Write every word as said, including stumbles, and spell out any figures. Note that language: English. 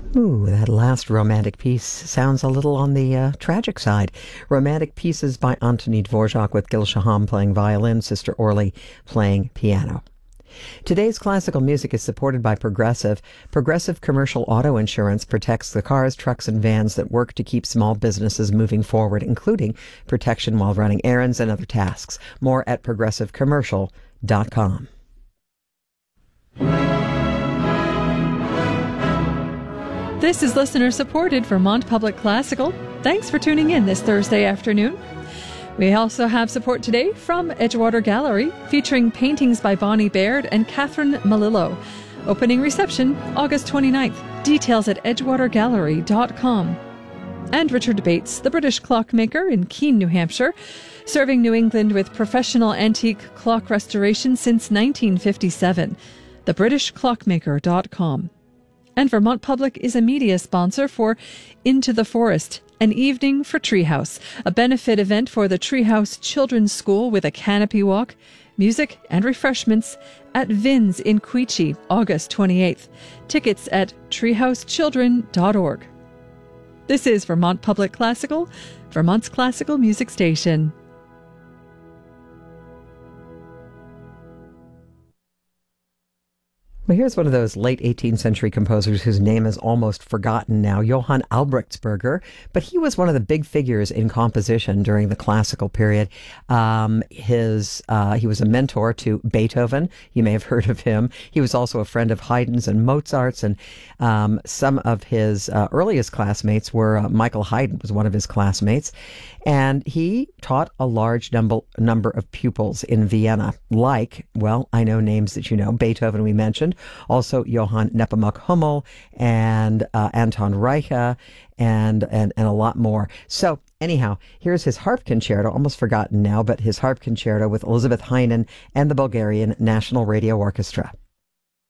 Ooh, that last romantic piece sounds a little on the uh, tragic side. Romantic Pieces by Antoni Dvorak with Gil Shaham playing violin, Sister Orly playing piano. Today's classical music is supported by Progressive. Progressive Commercial Auto Insurance protects the cars, trucks, and vans that work to keep small businesses moving forward, including protection while running errands and other tasks. More at progressive commercial dot com. This is listener-supported Vermont Public Classical. Thanks for tuning in this Thursday afternoon. We also have support today from Edgewater Gallery, featuring paintings by Bonnie Baird and Catherine Malillo. Opening reception, August twenty-ninth. Details at edgewater gallery dot com. And Richard Bates, the British clockmaker in Keene, New Hampshire, serving New England with professional antique clock restoration since nineteen fifty-seven. the british clockmaker dot com. And Vermont Public is a media sponsor for Into the Forest, an evening for Treehouse, a benefit event for the Treehouse Children's School with a canopy walk, music and refreshments at Vin's in Queechee, August twenty-eighth. Tickets at treehouse children dot org. This is Vermont Public Classical, Vermont's classical music station. Well, here's one of those late eighteenth century composers whose name is almost forgotten now, Johann Albrechtsberger, but he was one of the big figures in composition during the classical period. Um, his uh, he was a mentor to Beethoven. You may have heard of him. He was also a friend of Haydn's and Mozart's, and um, some of his uh, earliest classmates were uh, Michael Haydn was one of his classmates, and he taught a large number number of pupils in Vienna, like, well, I know names that you know, Beethoven we mentioned, also Johann Nepomuk Hummel and uh, Anton Reicha and, and and a lot more. So anyhow, here's his harp concerto, almost forgotten now, but his harp concerto with Elizabeth Heinen and the Bulgarian National Radio Orchestra.